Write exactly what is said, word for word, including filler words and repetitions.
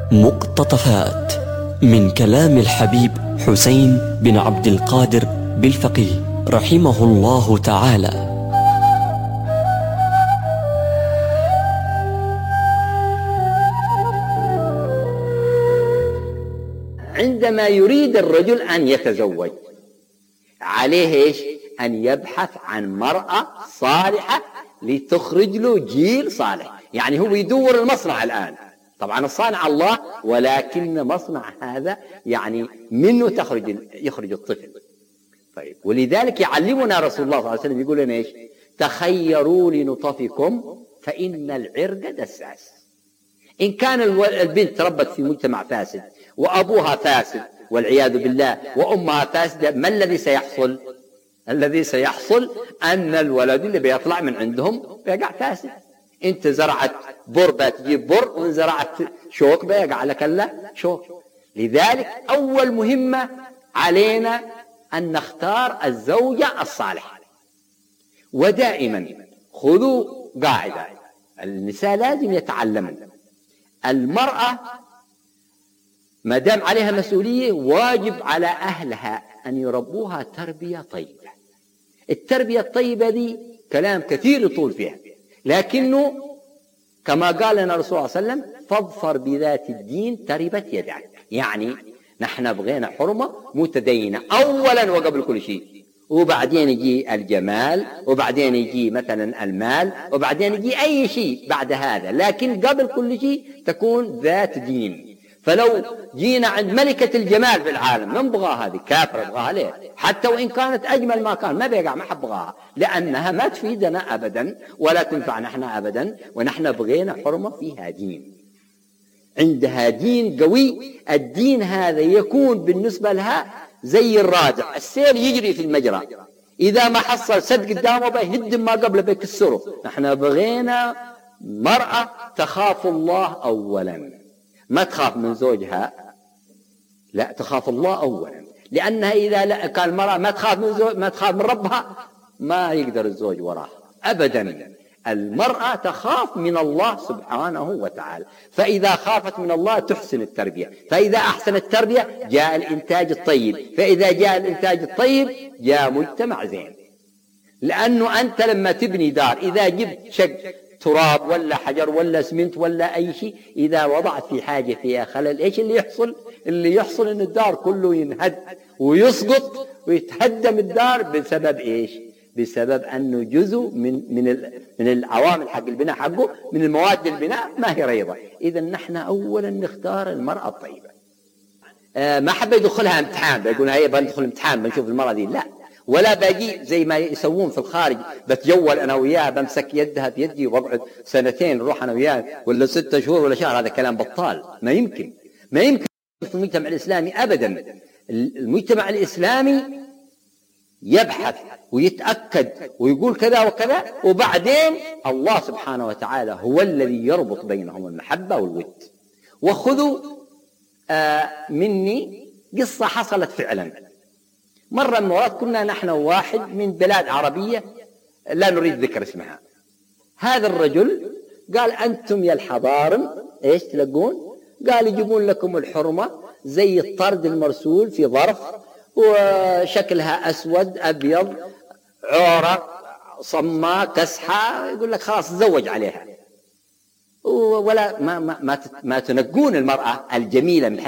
مقتطفات من كلام الحبيب حسين بن عبد القادر بالفقيه رحمه الله تعالى. عندما يريد الرجل أن يتزوج عليه إيش؟ أن يبحث عن مرأة صالحة لتخرج له جيل صالح. يعني هو يدور المصنع الآن، طبعا الصانع الله، ولكن مصنع هذا يعني منه تخرج يخرج الطفل. طيب، ولذلك يعلمنا رسول الله صلى الله عليه وسلم يقول لنا إيش؟ تخيروا لنطفكم فإن العرق دساس. إن كان البنت ربت في مجتمع فاسد وأبوها فاسد والعياذ بالله وأمها فاسدة، ما الذي سيحصل؟ الذي سيحصل أن الولد اللي بيطلع من عندهم بيقع فاسد. أنت زرعت بر بتجيب بر، وإن زرعت شوك بيقع لك لا شوك. لذلك أول مهمة علينا أن نختار الزوجة الصالحة. ودائما خذوا قاعدة، النساء لازم يتعلموا، المرأة ما دام عليها مسؤولية واجب على أهلها أن يربوها تربية طيبة. التربية الطيبة دي كلام كثير يطول فيها، لكنه كما قال لنا الرسول صلى الله عليه وسلم فاظفر بذات الدين تربت يدك. يعني نحن بغينا حرمة متدينة أولا وقبل كل شيء، وبعدين يجي الجمال، وبعدين يجي مثلا المال، وبعدين يجي أي شيء بعد هذا، لكن قبل كل شيء تكون ذات دين. فلو جينا عند ملكة الجمال في العالم ما نبغاها، هذه كافرة نبغاها ليه؟ حتى وإن كانت أجمل ما كان ما بيقع ما حبغاها، لأنها ما تفيدنا أبدا ولا تنفعنا احنا أبدا، ونحن بغينا حرمة فيها دين، عندها دين قوي. الدين هذا يكون بالنسبة لها زي الراجع، السيل يجري في المجرى، إذا ما حصل سد قدامه بيهدم ما قبله بيكسره. نحن بغينا مرأة تخاف الله أولا، ما تخاف من زوجها، لا تخاف الله أولا، لأنها إذا لا كان المرأة ما تخاف من زوج ما تخاف من ربها ما يقدر الزوج وراها أبدا. المرأة تخاف من الله سبحانه وتعالى، فإذا خافت من الله تحسن التربية، فإذا أحسن التربية جاء الإنتاج الطيب، فإذا جاء الإنتاج الطيب جاء مجتمع زين. لأنه أنت لما تبني دار إذا جبت شق تراب ولا حجر ولا سمنت ولا أي شيء، إذا وضعت في حاجة فيها خلل إيش اللي يحصل؟ اللي يحصل إن الدار كله ينهد ويسقط ويتهدم الدار بسبب إيش؟ بسبب أنه جزء من من من العوامل حق البناء حقه، من المواد البناء ما هي ريضة. إذا نحن أولا نختار المرأة الطيبة. آه ما حب يدخلها امتحان بيقول هي بندخل امتحان بنشوف المرأة دي، لا، ولا باجي زي ما يسوون في الخارج بتجول أنا وياها بمسك يدها بيدي وبقعد سنتين نروح أنا وياها ولا ستة شهور ولا شهر. هذا كلام بطال، ما يمكن ما يمكن في المجتمع الإسلامي أبدا. المجتمع الإسلامي يبحث ويتأكد ويقول كذا وكذا، وبعدين الله سبحانه وتعالى هو الذي يربط بينهم المحبة والود. وخذوا آه مني قصة حصلت فعلا. مرة من المرات كنا نحن واحد من بلاد عربية لا نريد ذكر اسمها. هذا الرجل قال أنتم يا الحضارم إيش تلقون؟ قال يجيبون لكم الحرمة زي الطرد المرسول في ظرف، وشكلها أسود أبيض عورة صماء كسحة، يقول لك خلاص تزوج عليها، ولا ما ما ما, ما تنقون المرأة الجميلة من